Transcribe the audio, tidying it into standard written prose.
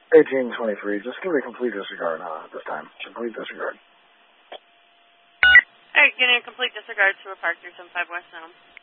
1823. Just give me a complete disregard this time. Complete disregard. Alright, getting a complete disregard to a Park 375 West now.